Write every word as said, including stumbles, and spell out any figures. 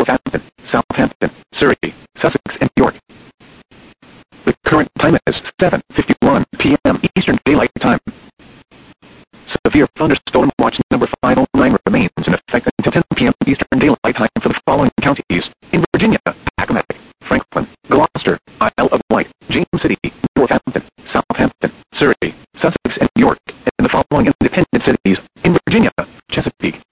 Northampton, Southampton, Surrey, Sussex, and York. The current time is seven fifty-one p m Eastern Daylight Time. Severe thunderstorm watch number five oh nine remains in effect until ten p m Eastern Daylight Time for the following counties: in Virginia, Accomack, Franklin, Gloucester, Isle of Wight, James City, Northampton, Southampton, Surrey, Sussex, and York, and the following independent cities: